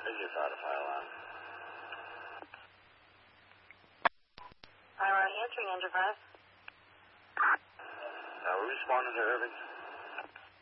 Figure thought a file on. Ira, answering Enterprise. Are we responding to Irving?